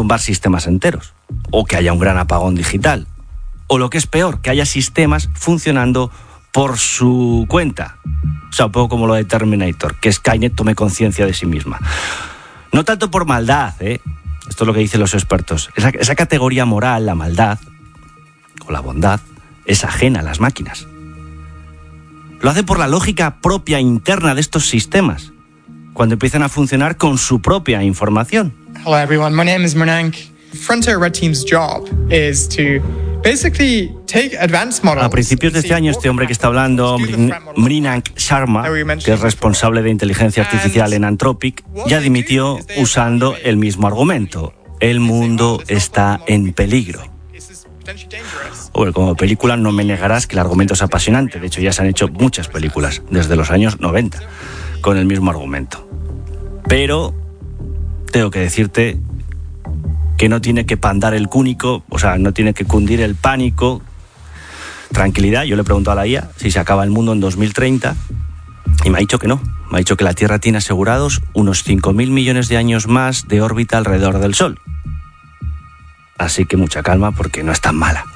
tumbar sistemas enteros, o que haya un gran apagón digital, o lo que es peor, que haya sistemas funcionando por su cuenta. O sea, un poco como lo de Terminator, que Skynet tome conciencia de sí misma. No tanto por maldad, esto es lo que dicen los expertos. Esa categoría moral, la maldad o la bondad, es ajena a las máquinas. Lo hace por la lógica propia interna de estos sistemas, cuando empiezan a funcionar con su propia información. Hello everyone, my name is Mernank. Frontier Red Team's job is to basically take advanced models. A principios de este año, este hombre que está hablando, Mrinank Sharma, que es responsable de inteligencia artificial en Anthropic, ya dimitió usando el mismo argumento. El mundo está en peligro. Bueno, como película no me negarás que el argumento es apasionante. De hecho, ya se han hecho muchas películas desde los años 90 con el mismo argumento. Pero tengo que decirte que no tiene que pandar el cúnico, o sea, no tiene que cundir el pánico. Tranquilidad, yo le he preguntado a la IA si se acaba el mundo en 2030 y me ha dicho que no. Me ha dicho que la Tierra tiene asegurados unos 5.000 millones de años más de órbita alrededor del Sol. Así que mucha calma porque no es tan mala.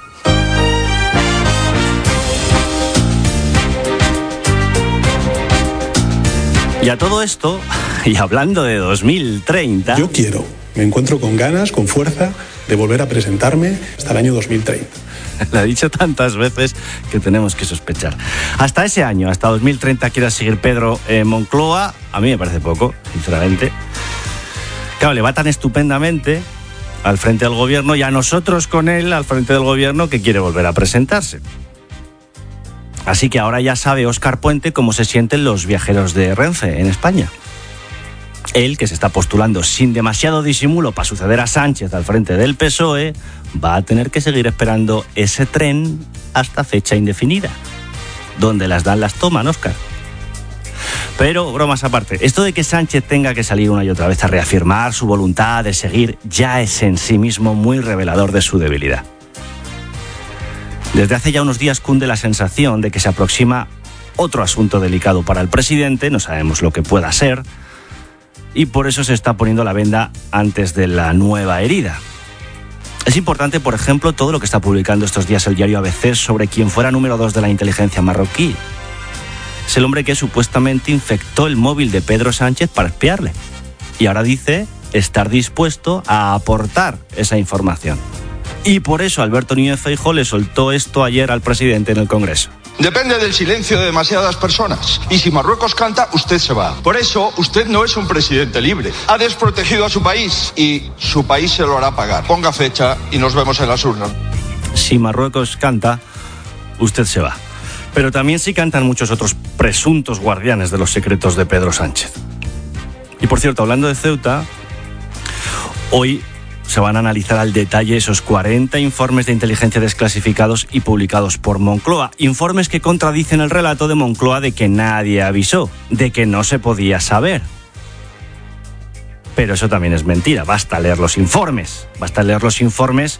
Y a todo esto, y hablando de 2030... Yo me encuentro con ganas, con fuerza, de volver a presentarme hasta el año 2030. Lo he dicho tantas veces que tenemos que sospechar. Hasta ese año, hasta 2030, quiera seguir Pedro en Moncloa, a mí me parece poco, sinceramente. Claro, le va tan estupendamente al frente del gobierno y a nosotros con él al frente del gobierno que quiere volver a presentarse. Así que ahora ya sabe Óscar Puente cómo se sienten los viajeros de Renfe en España. Él, que se está postulando sin demasiado disimulo para suceder a Sánchez al frente del PSOE, va a tener que seguir esperando ese tren hasta fecha indefinida. Donde las dan las toman, Óscar. Pero, bromas aparte, esto de que Sánchez tenga que salir una y otra vez a reafirmar su voluntad de seguir ya es en sí mismo muy revelador de su debilidad. Desde hace ya unos días cunde la sensación de que se aproxima otro asunto delicado para el presidente, no sabemos lo que pueda ser, y por eso se está poniendo la venda antes de la nueva herida. Es importante, por ejemplo, todo lo que está publicando estos días el diario ABC sobre quien fuera número 2 de la inteligencia marroquí. Es el hombre que supuestamente infectó el móvil de Pedro Sánchez para espiarle. Y ahora dice estar dispuesto a aportar esa información. Y por eso Alberto Núñez Feijóo le soltó esto ayer al presidente en el Congreso. Depende del silencio de demasiadas personas. Y si Marruecos canta, usted se va. Por eso, usted no es un presidente libre. Ha desprotegido a su país y su país se lo hará pagar. Ponga fecha y nos vemos en las urnas. Si Marruecos canta, usted se va. Pero también sí cantan muchos otros presuntos guardianes de los secretos de Pedro Sánchez. Y por cierto, hablando de Ceuta, hoy se van a analizar al detalle esos 40 informes de inteligencia desclasificados y publicados por Moncloa. Informes que contradicen el relato de Moncloa de que nadie avisó, de que no se podía saber. Pero eso también es mentira, basta leer los informes. Basta leer los informes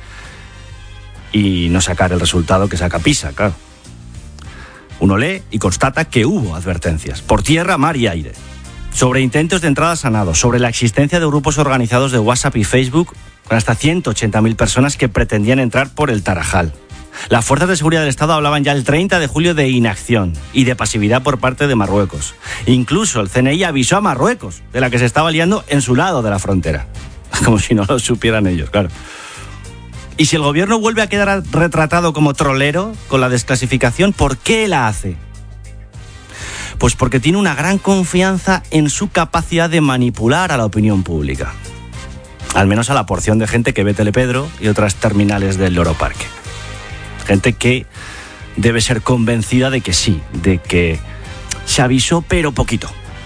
y no sacar el resultado que saca PISA, claro. Uno lee y constata que hubo advertencias, por tierra, mar y aire, sobre intentos de entradas a nado, sobre la existencia de grupos organizados de WhatsApp y Facebook con hasta 180.000 personas que pretendían entrar por el Tarajal. Las fuerzas de seguridad del Estado hablaban ya el 30 de julio de inacción y de pasividad por parte de Marruecos. Incluso el CNI avisó a Marruecos de la que se estaba liando en su lado de la frontera. Como si no lo supieran ellos, claro. Y si el gobierno vuelve a quedar retratado como trolero con la desclasificación, ¿por qué la hace? Pues porque tiene una gran confianza en su capacidad de manipular a la opinión pública. Al menos a la porción de gente que ve Telepedro y otras terminales del Loro Parque. Gente que debe ser convencida de que sí, de que se avisó pero poquito.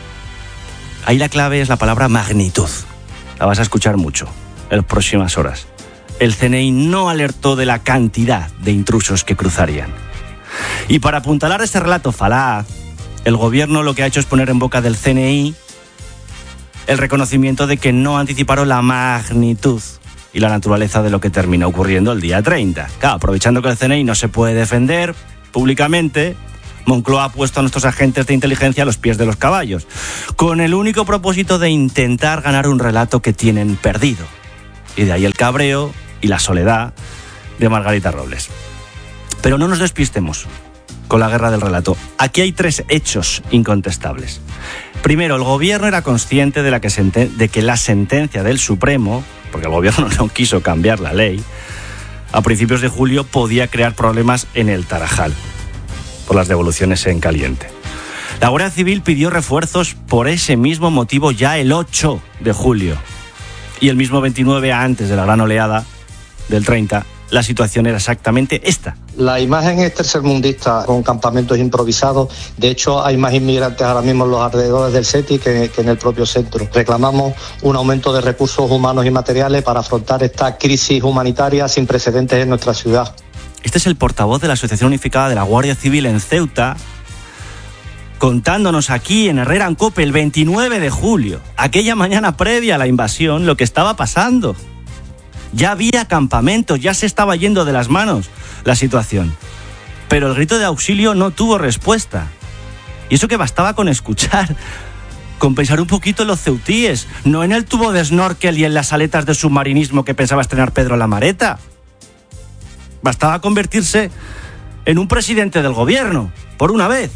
Ahí la clave es la palabra magnitud. La vas a escuchar mucho en las próximas horas. El CNI no alertó de la cantidad de intrusos que cruzarían. Y para apuntalar este relato falaz, el gobierno lo que ha hecho es poner en boca del CNI el reconocimiento de que no anticiparon la magnitud y la naturaleza de lo que terminó ocurriendo el día 30. Claro, aprovechando que el CNI no se puede defender públicamente, Moncloa ha puesto a nuestros agentes de inteligencia a los pies de los caballos, con el único propósito de intentar ganar un relato que tienen perdido. y de ahí el cabreo y la soledad de Margarita Robles. Pero no nos despistemos con la guerra del relato. Aquí hay 3 hechos incontestables. Primero, el gobierno era consciente de que la sentencia del Supremo, porque el gobierno no quiso cambiar la ley, a principios de julio podía crear problemas en el Tarajal por las devoluciones en caliente. La Guardia Civil pidió refuerzos por ese mismo motivo ya el 8 de julio. Y el mismo 29, antes de la gran oleada del 30, la situación era exactamente esta. La imagen es tercermundista, con campamentos improvisados. De hecho, hay más inmigrantes ahora mismo en los alrededores del SETI que en el propio centro. Reclamamos un aumento de recursos humanos y materiales para afrontar esta crisis humanitaria sin precedentes en nuestra ciudad. Este es el portavoz de la Asociación Unificada de la Guardia Civil en Ceuta, contándonos aquí en Herrera en COPE el 29 de julio, aquella mañana previa a la invasión, lo que estaba pasando. Ya había campamentos, ya se estaba yendo de las manos la situación. Pero el grito de auxilio no tuvo respuesta. Y eso que bastaba con escuchar, con pensar un poquito en los ceutíes, no en el tubo de snorkel y en las aletas de submarinismo que pensaba estrenar Pedro Lamareta. Bastaba convertirse en un presidente del gobierno, por una vez.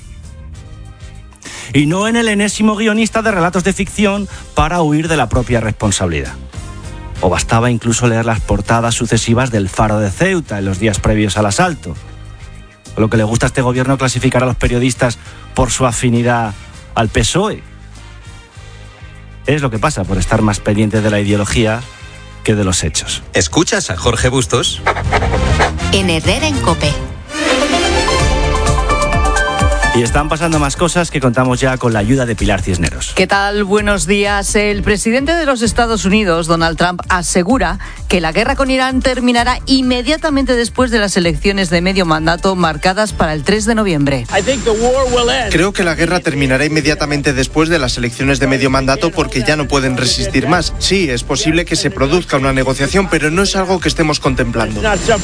Y no en el enésimo guionista de relatos de ficción para huir de la propia responsabilidad. O bastaba incluso leer las portadas sucesivas del Faro de Ceuta en los días previos al asalto. O lo que le gusta a este gobierno, clasificar a los periodistas por su afinidad al PSOE. Es lo que pasa por estar más pendiente de la ideología que de los hechos. ¿Escuchas a Jorge Bustos? En Herrera en COPE. Y están pasando más cosas que contamos ya con la ayuda de Pilar Cisneros. ¿Qué tal? Buenos días. El presidente de los Estados Unidos, Donald Trump, asegura que la guerra con Irán terminará inmediatamente después de las elecciones de medio mandato marcadas para el 3 de noviembre. Creo que la guerra terminará inmediatamente después de las elecciones de medio mandato porque ya no pueden resistir más. Sí, es posible que se produzca una negociación, pero no es algo que estemos contemplando.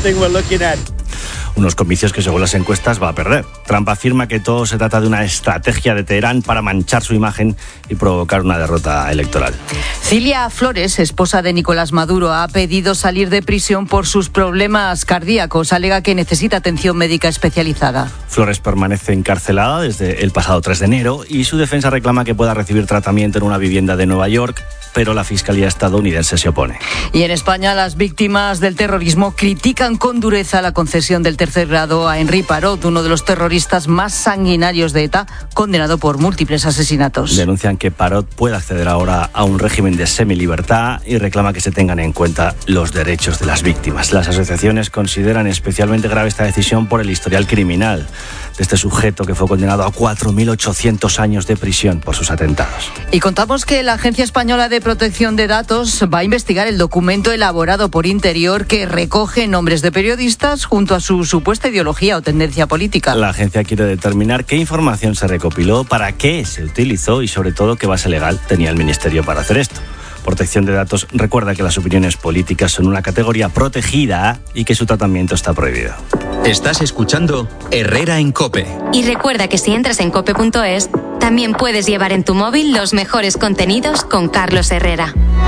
Unos comicios que según las encuestas va a perder. Trump afirma que todo se trata de una estrategia de Teherán para manchar su imagen y provocar una derrota electoral. Cilia Flores, esposa de Nicolás Maduro, ha pedido salir de prisión por sus problemas cardíacos. Alega que necesita atención médica especializada. Flores permanece encarcelada desde el pasado 3 de enero y su defensa reclama que pueda recibir tratamiento en una vivienda de Nueva York, pero la Fiscalía estadounidense se opone. Y en España, las víctimas del terrorismo critican con dureza la concesión del tercer grado a Henri Parot, uno de los terroristas más sanguinarios de ETA, condenado por múltiples asesinatos. Denuncian que Parot puede acceder ahora a un régimen de semilibertad y reclama que se tengan en cuenta los derechos de las víctimas. Las asociaciones consideran especialmente grave esta decisión por el historial criminal de este sujeto que fue condenado a 4.800 años de prisión por sus atentados. Y contamos que la Agencia Española de Protección de Datos va a investigar el documento elaborado por Interior que recoge nombres de periodistas junto a su supuesta ideología o tendencia política. La agencia quiere determinar qué información se recopiló, para qué se utilizó y sobre todo qué base legal tenía el Ministerio para hacer esto. Protección de Datos recuerda que las opiniones políticas son una categoría protegida y que su tratamiento está prohibido. Estás escuchando Herrera en COPE. Y recuerda que si entras en cope.es, también puedes llevar en tu móvil los mejores contenidos con Carlos Herrera.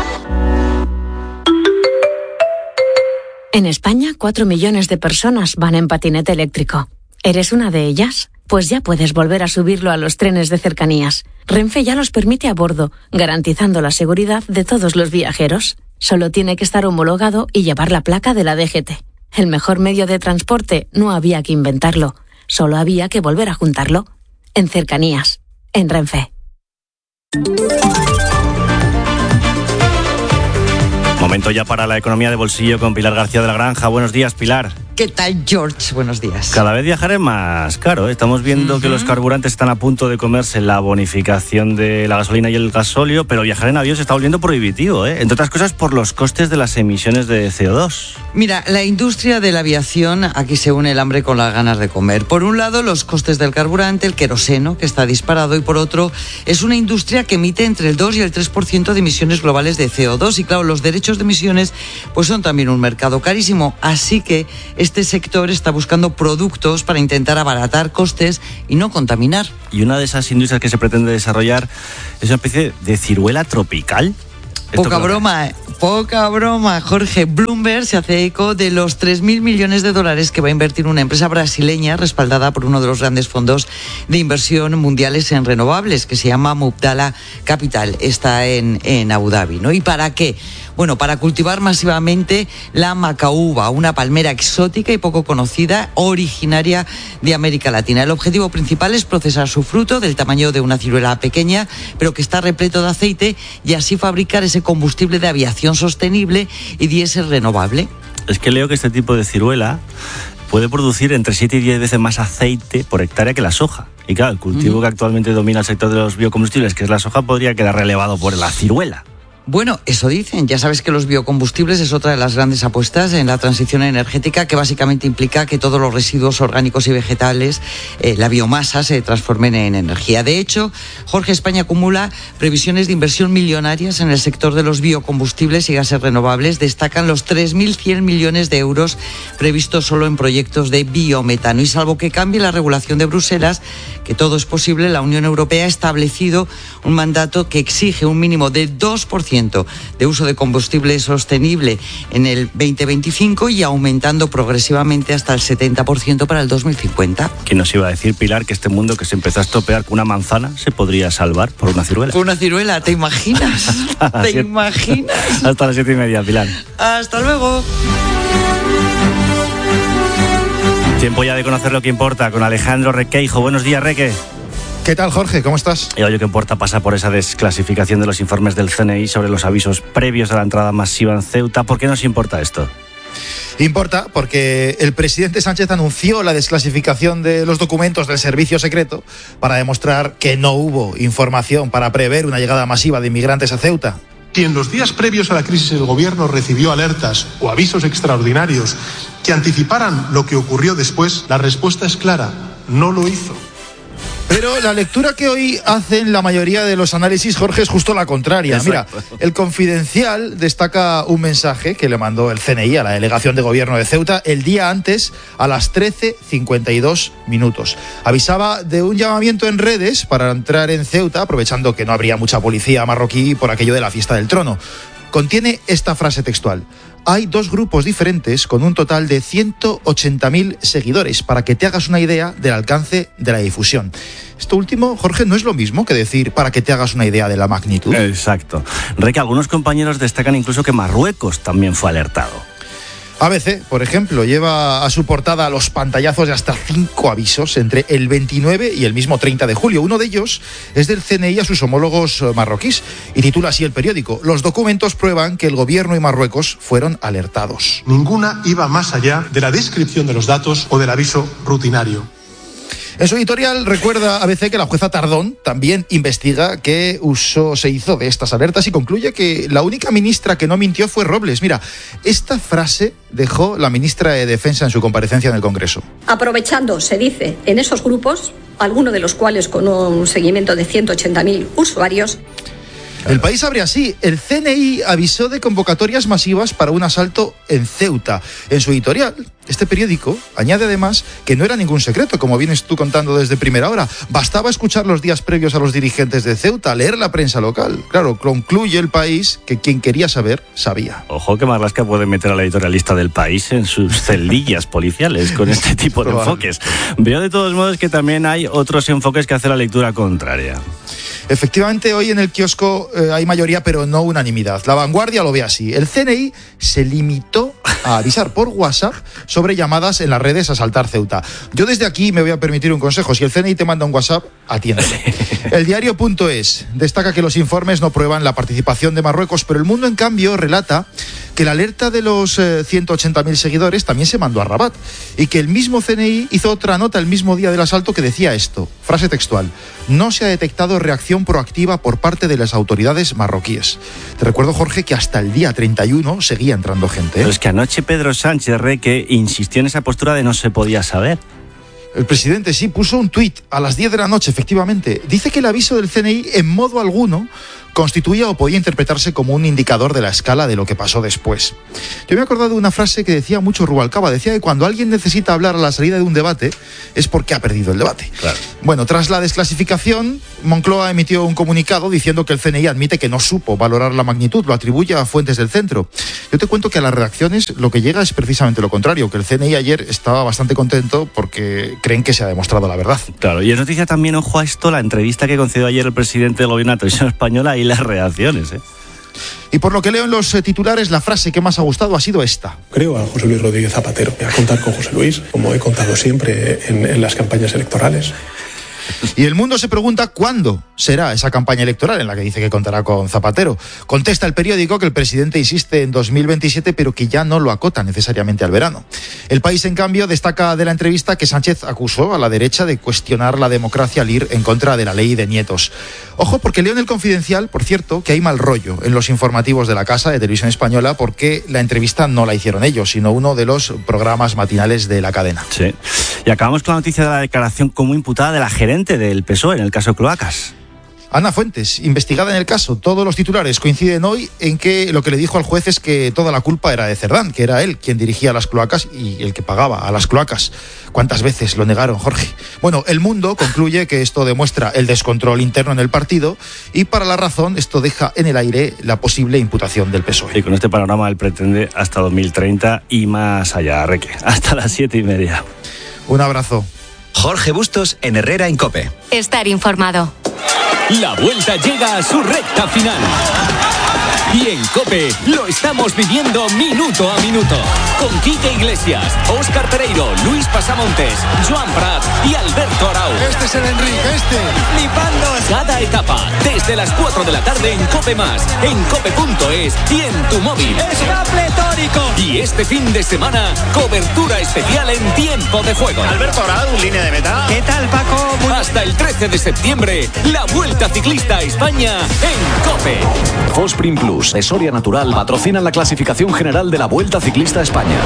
En España, 4 millones de personas van en patinete eléctrico. ¿Eres una de ellas? Pues ya puedes volver a subirlo a los trenes de cercanías. Renfe ya los permite a bordo, garantizando la seguridad de todos los viajeros. Solo tiene que estar homologado y llevar la placa de la DGT. El mejor medio de transporte no había que inventarlo, solo había que volver a juntarlo. En cercanías, en Renfe. Momento ya para la economía de bolsillo con Pilar García de la Granja. Buenos días, Pilar. ¿Qué tal, George? Buenos días. Cada vez viajar es más caro, ¿eh? Estamos viendo que los carburantes están a punto de comerse la bonificación de la gasolina y el gasóleo, pero viajar en avión se está volviendo prohibitivo, ¿eh? Entre otras cosas por los costes de las emisiones de CO2. Mira, la industria de la aviación, aquí se une el hambre con las ganas de comer. Por un lado, los costes del carburante, el queroseno, que está disparado, y por otro, es una industria que emite entre el 2 y el 3% de emisiones globales de CO2. Y claro, los derechos de emisiones pues son también un mercado carísimo, así que este sector está buscando productos para intentar abaratar costes y no contaminar. Y una de esas industrias que se pretende desarrollar es una especie de ciruela tropical. Poca broma, Poca broma, Jorge. Bloomberg se hace eco de los 3.000 millones de dólares que va a invertir una empresa brasileña respaldada por uno de los grandes fondos de inversión mundiales en renovables, que se llama Mubdala Capital. Está en Abu Dhabi, ¿no? ¿Y para qué? Bueno, para cultivar masivamente la macaúba, una palmera exótica y poco conocida, originaria de América Latina. El objetivo principal es procesar su fruto del tamaño de una ciruela pequeña, pero que está repleto de aceite, y así fabricar ese combustible de aviación sostenible y diésel renovable. Es que leo que este tipo de ciruela puede producir entre 7 y 10 veces más aceite por hectárea que la soja. Y claro, el cultivo que actualmente domina el sector de los biocombustibles, que es la soja, podría quedar relevado por la ciruela. Bueno, eso dicen. Ya sabes que los biocombustibles es otra de las grandes apuestas en la transición energética, que básicamente implica que todos los residuos orgánicos y vegetales, la biomasa, se transformen en energía. De hecho, Jorge, España acumula previsiones de inversión millonarias en el sector de los biocombustibles y gases renovables. Destacan los 3.100 millones de euros previstos solo en proyectos de biometano. Y salvo que cambie la regulación de Bruselas, que todo es posible, la Unión Europea ha establecido un mandato que exige un mínimo de 2% de uso de combustible sostenible en el 2025 y aumentando progresivamente hasta el 70% para el 2050. ¿Quién nos iba a decir, Pilar, que este mundo que se empezó a estropear con una manzana se podría salvar por una ciruela? Por una ciruela, ¿te imaginas? ¿Te imaginas? Hasta las 7:30, Pilar. Hasta luego. Tiempo ya de conocer lo que importa con Alejandro Requeijo. Buenos días, Reque. ¿Qué tal, Jorge? ¿Cómo estás? Y hoy que importa pasa por esa desclasificación de los informes del CNI sobre los avisos previos a la entrada masiva en Ceuta. ¿Por qué nos importa esto? Importa porque el presidente Sánchez anunció la desclasificación de los documentos del servicio secreto para demostrar que no hubo información para prever una llegada masiva de inmigrantes a Ceuta. Si en los días previos a la crisis el gobierno recibió alertas o avisos extraordinarios que anticiparan lo que ocurrió después, la respuesta es clara: no lo hizo. Pero la lectura que hoy hacen la mayoría de los análisis, Jorge, es justo la contraria. Exacto. Mira, el Confidencial destaca un mensaje que le mandó el CNI a la delegación de gobierno de Ceuta el día antes, a las 13:52 minutos. Avisaba de un llamamiento en redes para entrar en Ceuta, aprovechando que no habría mucha policía marroquí por aquello de la fiesta del trono. Contiene esta frase textual: hay dos grupos diferentes con un total de 180.000 seguidores, para que te hagas una idea del alcance de la difusión. Esto último, Jorge, no es lo mismo que decir para que te hagas una idea de la magnitud. Exacto. Reque, algunos compañeros destacan incluso que Marruecos también fue alertado. ABC, por ejemplo, lleva a su portada los pantallazos de hasta 5 avisos entre el 29 y el mismo 30 de julio. Uno de ellos es del CNI a sus homólogos marroquíes y titula así el periódico: los documentos prueban que el gobierno y Marruecos fueron alertados. Ninguna iba más allá de la descripción de los datos o del aviso rutinario. En su editorial recuerda ABC que la jueza Tardón también investiga qué uso se hizo de estas alertas y concluye que la única ministra que no mintió fue Robles. Mira, esta frase dejó la ministra de Defensa en su comparecencia en el Congreso. Aprovechando, se dice, en esos grupos, alguno de los cuales con un seguimiento de 180.000 usuarios. El País abre así: el CNI avisó de convocatorias masivas para un asalto en Ceuta. En su editorial, este periódico añade además que no era ningún secreto, como vienes tú contando desde primera hora. Bastaba escuchar los días previos a los dirigentes de Ceuta, leer la prensa local. Claro, concluye el País que quien quería saber, sabía. Ojo que Marlaska puede meter a la editorialista del País en sus celdillas policiales con este tipo de enfoques. Veo de todos modos que también hay otros enfoques que hace la lectura contraria. Efectivamente, hoy en el kiosco hay mayoría, pero no unanimidad. La Vanguardia lo ve así: el CNI se limitó a avisar por WhatsApp sobre llamadas en las redes a asaltar Ceuta. Yo desde aquí me voy a permitir un consejo: si el CNI te manda un WhatsApp, atiéndelo. El diario.es destaca que los informes no prueban la participación de Marruecos, pero El Mundo, en cambio, relata que la alerta de los 180.000 seguidores también se mandó a Rabat y que el mismo CNI hizo otra nota el mismo día del asalto que decía esto, frase textual: no se ha detectado reacción proactiva por parte de las autoridades marroquíes. Te recuerdo, Jorge, que hasta el día 31 seguía entrando gente. Pero es que anoche Pedro Sánchez, Reque, insistió en esa postura de no se podía saber. El presidente sí puso un tuit a las 10 de la noche, efectivamente. Dice que el aviso del CNI en modo alguno constituía o podía interpretarse como un indicador de la escala de lo que pasó después. Yo me he acordado de una frase que decía mucho Rubalcaba. Decía que cuando alguien necesita hablar a la salida de un debate es porque ha perdido el debate. Claro. Bueno, tras la desclasificación, Moncloa emitió un comunicado diciendo que el CNI admite que no supo valorar la magnitud, lo atribuye a fuentes del centro. Yo te cuento que a las redacciones lo que llega es precisamente lo contrario, que el CNI ayer estaba bastante contento porque creen que se ha demostrado la verdad. Claro, y es noticia también, ojo a esto, la entrevista que concedió ayer el presidente del gobierno a la televisión española y las reacciones, ¿eh? Y por lo que leo en los titulares, la frase que más ha gustado ha sido esta. Creo a José Luis Rodríguez Zapatero. A contar con José Luis, como he contado siempre en las campañas electorales. Y el mundo se pregunta cuándo será esa campaña electoral en la que dice que contará con Zapatero. Contesta el periódico que el presidente insiste en 2027, pero que ya no lo acota necesariamente al verano. El País, en cambio, destaca de la entrevista que Sánchez acusó a la derecha de cuestionar la democracia al ir en contra de la ley de nietos. Ojo, porque leo en el Confidencial, por cierto, que hay mal rollo en los informativos de la Casa de Televisión Española porque la entrevista no la hicieron ellos, sino uno de los programas matinales de la cadena. Sí. Y acabamos con la noticia de la declaración como imputada de la gerente del PSOE en el caso Cloacas. Ana Fuentes, investigada en el caso. Todos los titulares coinciden hoy en que lo que le dijo al juez es que toda la culpa era de Cerdán, que era él quien dirigía las cloacas y el que pagaba a las cloacas. ¿Cuántas veces lo negaron, Jorge? Bueno, El Mundo concluye que esto demuestra el descontrol interno en el partido y para La Razón esto deja en el aire la posible imputación del PSOE. Y con este panorama él pretende hasta 2030 y más allá, Reque. Hasta las 7:30. Un abrazo. Jorge Bustos en Herrera en COPE. Estar informado. La vuelta llega a su recta final. Y en COPE lo estamos viviendo minuto a minuto. Con Quique Iglesias, Óscar Pereiro, Luis Pasamontes, Joan Prat y Alberto Arau. Este es el Enrique, Flipando cada etapa, desde las 4 de la tarde en COPE+, en cope.es y en tu móvil. ¡Está pletórico! Y este fin de semana, cobertura especial en tiempo de juego. Alberto Arau, línea de meta. ¿Qué tal, Paco? Hasta el 13 de septiembre, la Vuelta Ciclista a España en COPE. Fosprin Plus de Soria Natural patrocinan la clasificación general de la Vuelta Ciclista a España.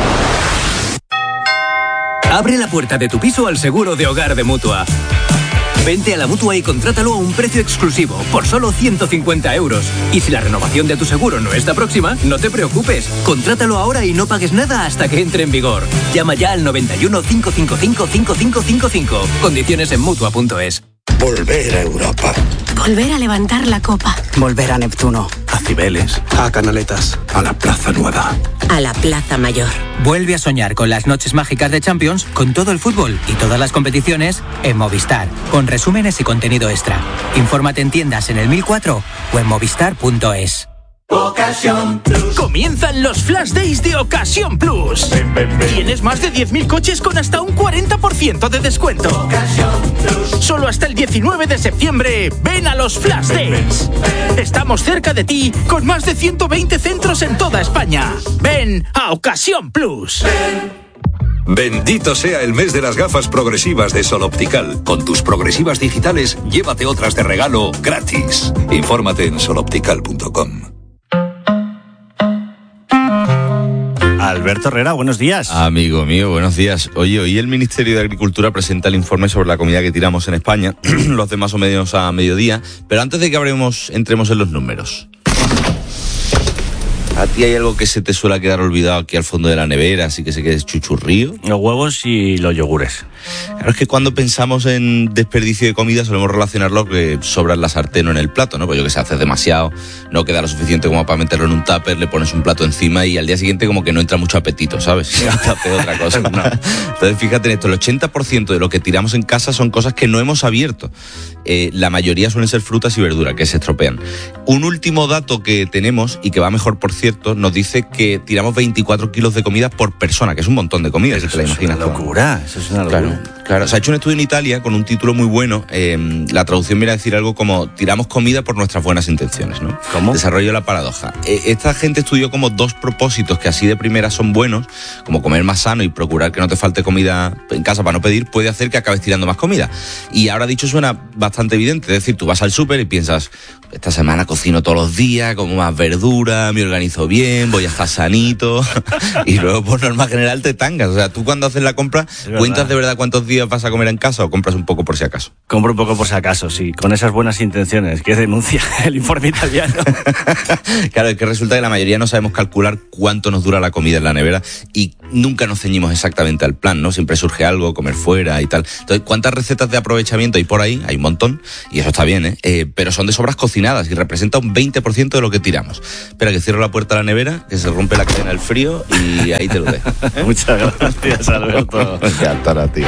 Abre la puerta de tu piso al seguro de hogar de Mutua. Vente a la Mutua y contrátalo a un precio exclusivo, por solo 150 euros. Y si la renovación de tu seguro no está próxima, no te preocupes. Contrátalo ahora y no pagues nada hasta que entre en vigor. Llama ya al 91 555 5555. Condiciones en Mutua.es. Volver a Europa. Volver a levantar la copa. Volver a Neptuno. A Cibeles. A Canaletas. A la Plaza Nueva. A la Plaza Mayor. Vuelve a soñar con las noches mágicas de Champions, con todo el fútbol y todas las competiciones en Movistar, con resúmenes y contenido extra. Infórmate en tiendas en el 1004 o en movistar.es. Ocasión Plus. Comienzan los Flash Days de Ocasión Plus. Tienes más de 10.000 coches con hasta un 40% de descuento. Ocasión Plus. Solo hasta el 19 de septiembre. Ven a los Flash Days. Estamos cerca de ti con más de 120 centros en toda España. Ven a Ocasión Plus. Bendito sea el mes de las gafas progresivas de Sol Optical. Con tus progresivas digitales, llévate otras de regalo gratis. Infórmate en soloptical.com. Alberto Herrera, buenos días. Amigo mío, buenos días. Oye, hoy el Ministerio de Agricultura presenta el informe sobre la comida que tiramos en España. Lo hace más o menos a mediodía. Pero antes de que entremos en los números. ¿A ti hay algo que se te suele quedar olvidado aquí al fondo de la nevera, así que se quede chuchurrío? Los huevos y los yogures. Claro, es que cuando pensamos en desperdicio de comida solemos relacionarlo que sobra en la sartén o en el plato, ¿no? Pues yo que sé, haces demasiado, no queda lo suficiente como para meterlo en un tupper, le pones un plato encima y al día siguiente como que no entra mucho apetito, ¿sabes? Te hace otra cosa. ¿No? Entonces fíjate en esto, el 80% de lo que tiramos en casa son cosas que no hemos abierto. La mayoría suelen ser frutas y verduras que se estropean. Un último dato que tenemos, y que va mejor por cierto, nos dice que tiramos 24 kilos de comida por persona, que es un montón de comida, si te la imaginas. Eso es una locura. Claro, se ha hecho un estudio en Italia con un título muy bueno. La traducción viene a decir algo como tiramos comida por nuestras buenas intenciones, ¿no? ¿Cómo? Desarrollo la paradoja. Esta gente estudió como dos propósitos que así de primera son buenos, como comer más sano y procurar que no te falte comida en casa para no pedir, puede hacer que acabes tirando más comida. Y ahora dicho suena bastante evidente, es decir, tú vas al súper y piensas, esta semana cocino todos los días, como más verdura, me organizo bien, voy a estar sanito y luego por norma general te tangas. O sea, tú cuando haces la compra cuentas de verdad cuántos días día vas a comer en casa o compras un poco por si acaso? Compro un poco por si acaso, sí, con esas buenas intenciones que denuncia el informe italiano. Claro, es que resulta que la mayoría no sabemos calcular cuánto nos dura la comida en la nevera y nunca nos ceñimos exactamente al plan, ¿no? Siempre surge algo, comer fuera y tal. Entonces, ¿cuántas recetas de aprovechamiento hay por ahí? Hay un montón, y eso está bien, pero son de sobras cocinadas y representa un 20% de lo que tiramos. Espera, que cierro la puerta de la nevera, que se rompe la cadena del frío y ahí te lo dejo. Muchas gracias, Alberto. Ya estará, tío.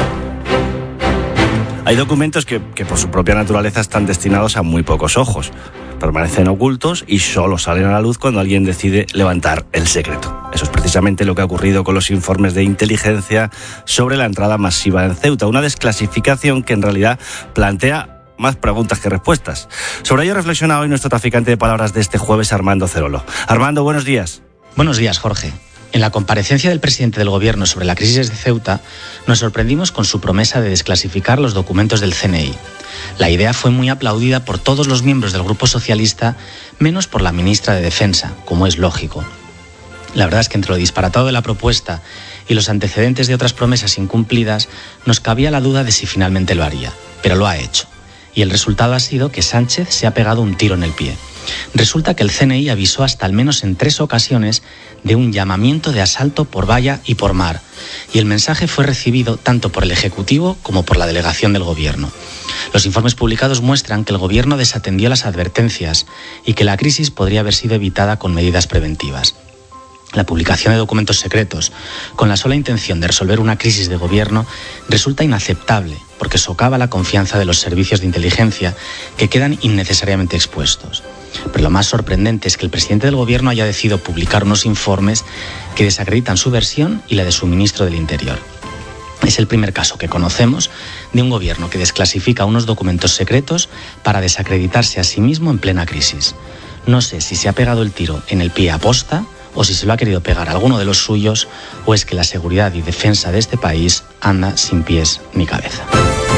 Hay documentos que por su propia naturaleza están destinados a muy pocos ojos. Permanecen ocultos y solo salen a la luz cuando alguien decide levantar el secreto. Eso es precisamente lo que ha ocurrido con los informes de inteligencia sobre la entrada masiva en Ceuta. Una desclasificación que en realidad plantea más preguntas que respuestas. Sobre ello reflexiona hoy nuestro traficante de palabras de este jueves, Armando Cerolo. Armando, buenos días. Buenos días, Jorge. En la comparecencia del presidente del Gobierno sobre la crisis de Ceuta, nos sorprendimos con su promesa de desclasificar los documentos del CNI. La idea fue muy aplaudida por todos los miembros del Grupo Socialista, menos por la ministra de Defensa, como es lógico. La verdad es que entre lo disparatado de la propuesta y los antecedentes de otras promesas incumplidas, nos cabía la duda de si finalmente lo haría, pero lo ha hecho. Y el resultado ha sido que Sánchez se ha pegado un tiro en el pie. Resulta que el CNI avisó hasta al menos en 3 ocasiones de un llamamiento de asalto por valla y por mar, y el mensaje fue recibido tanto por el Ejecutivo como por la delegación del Gobierno. Los informes publicados muestran que el Gobierno desatendió las advertencias y que la crisis podría haber sido evitada con medidas preventivas. La publicación de documentos secretos, con la sola intención de resolver una crisis de gobierno, resulta inaceptable porque socava la confianza de los servicios de inteligencia que quedan innecesariamente expuestos. Pero lo más sorprendente es que el presidente del gobierno haya decidido publicar unos informes que desacreditan su versión y la de su ministro del Interior. Es el primer caso que conocemos de un gobierno que desclasifica unos documentos secretos para desacreditarse a sí mismo en plena crisis. No sé si se ha pegado el tiro en el pie aposta o si se lo ha querido pegar a alguno de los suyos, o es que la seguridad y defensa de este país anda sin pies ni cabeza.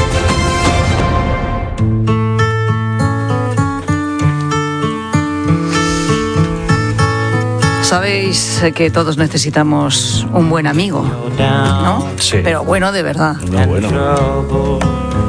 Sabéis que todos necesitamos un buen amigo, ¿no? Sí. Pero bueno, de verdad. No, bueno.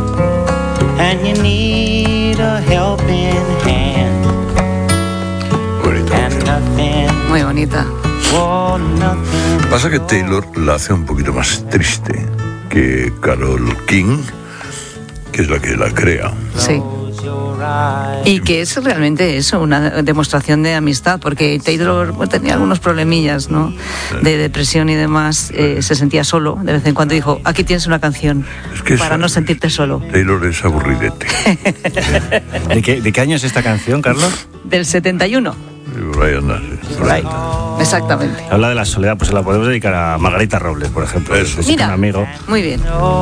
Muy bonita. Pasa que Taylor la hace un poquito más triste que Carole King, que es la que la crea. Sí. Y que es realmente eso, una demostración de amistad, porque Taylor tenía algunos problemillas, ¿no? De depresión y demás, se sentía solo. De vez en cuando dijo, aquí tienes una canción para no sentirte solo. Taylor es aburridete. ¿De qué año es esta canción, Carlos? Del 71. Right. Exactamente. Habla de la soledad, pues se la podemos dedicar a Margarita Robles, por ejemplo. Eso. Es Mira, un amigo. muy bien.